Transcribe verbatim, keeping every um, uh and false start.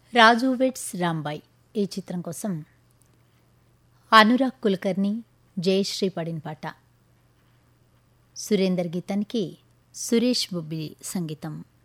రాజు weds Rambai ఈ చిత్రం కోసం అనురాగ్ కుల్కర్ని, జయశ్రీ పడిన పాట. సురేందర్ గీతానికి సురేష్ బొబ్బి సంగీతం.